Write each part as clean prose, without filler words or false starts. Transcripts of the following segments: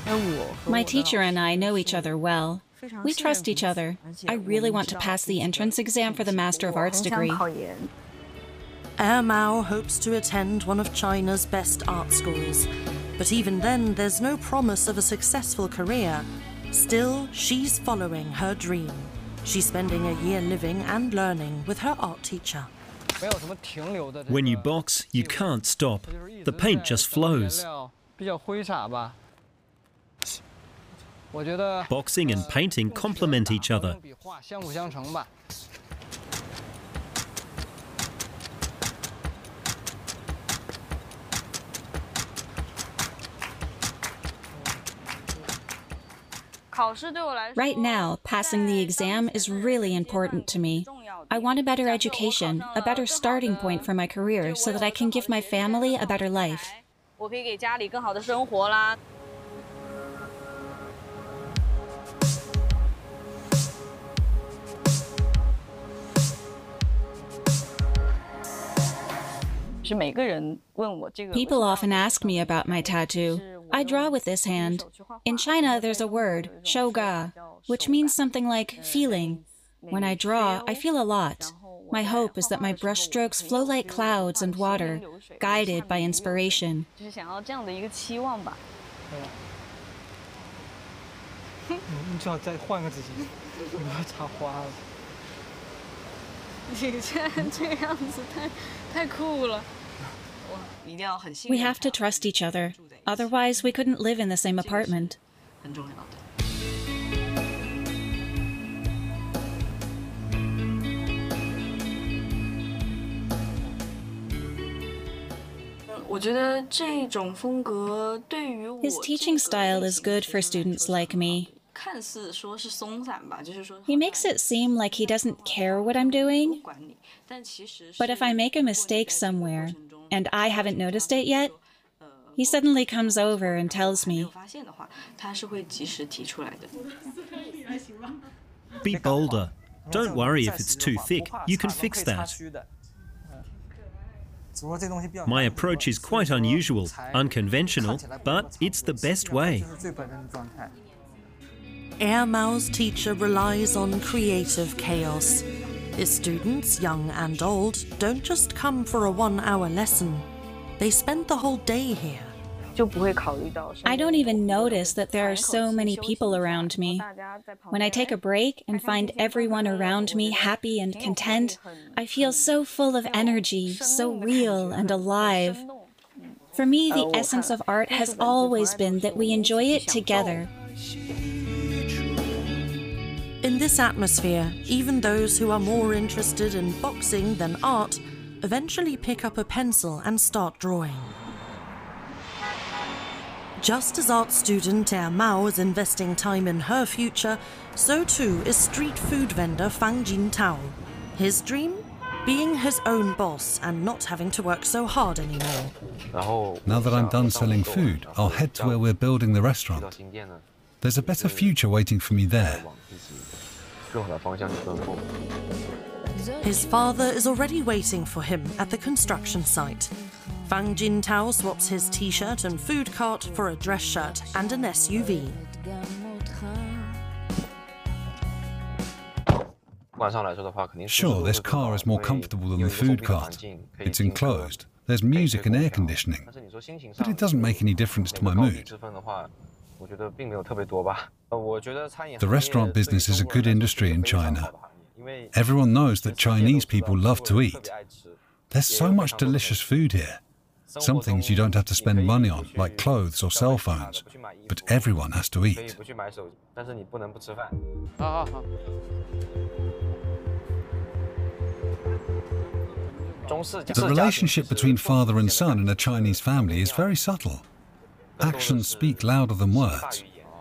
My teacher and I know each other well. We trust each other. I really want to pass the entrance exam for the Master of Arts degree. Air Mao hopes to attend one of China's best art schools, but even then there's no promise of a successful career. Still, she's following her dream. She's spending a year living and learning with her art teacher. When you box, you can't stop. The paint just flows. Boxing and painting complement each other. Right now, passing the exam is really important to me. I want a better education, a better starting point for my career so that I can give my family a better life. People often ask me about my tattoo. I draw with this hand. In China, there's a word, shouga, which means something like feeling. When I draw, I feel a lot. My hope is that my brushstrokes flow like clouds and water, guided by inspiration. We have to trust each other. Otherwise, we couldn't live in the same apartment. His teaching style is good for students like me. He makes it seem like he doesn't care what I'm doing. But if I make a mistake somewhere, and I haven't noticed it yet, he suddenly comes over and tells me. Be bolder. Don't worry if it's too thick. You can fix that. My approach is quite unusual, unconventional, but it's the best way. Air Mao's teacher relies on creative chaos. His students, young and old, don't just come for a 1-hour lesson. They spend the whole day here. I don't even notice that there are so many people around me. When I take a break and find everyone around me happy and content, I feel so full of energy, so real and alive. For me, the essence of art has always been that we enjoy it together. In this atmosphere, even those who are more interested in boxing than art eventually pick up a pencil and start drawing. Just as art student Air Mao is investing time in her future, so too is street food vendor Fang Jintao. His dream? Being his own boss and not having to work so hard anymore. Now that I'm done selling food, I'll head to where we're building the restaurant. There's a better future waiting for me there. His father is already waiting for him at the construction site. Fang Jintao swaps his t-shirt and food cart for a dress shirt and an SUV. Sure, this car is more comfortable than the food cart. It's enclosed. There's music and air conditioning. But it doesn't make any difference to my mood. The restaurant business is a good industry in China. Everyone knows that Chinese people love to eat. There's so much delicious food here. Some things you don't have to spend money on, like clothes or cell phones. But everyone has to eat. The relationship between father and son in a Chinese family is very subtle. Actions speak louder than words.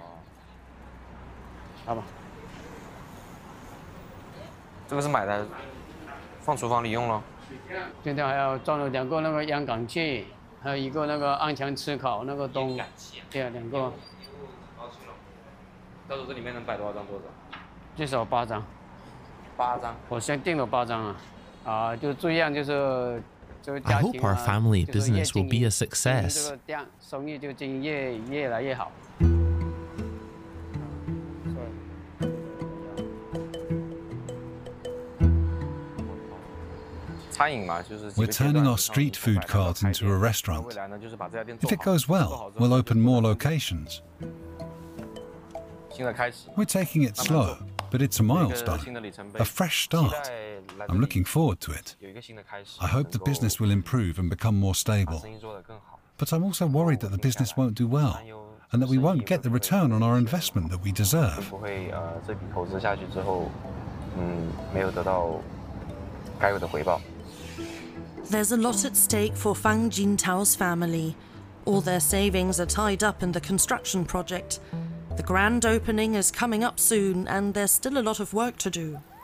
I hope our family business will be a success. We're turning our street food cart into a restaurant. If it goes well, we'll open more locations. We're taking it slow, but it's a milestone, a fresh start. I'm looking forward to it. I hope the business will improve and become more stable. But I'm also worried that the business won't do well, and that we won't get the return on our investment that we deserve. There's a lot at stake for Fang Jintao's family. All their savings are tied up in the construction project. The grand opening is coming up soon, and there's still a lot of work to do.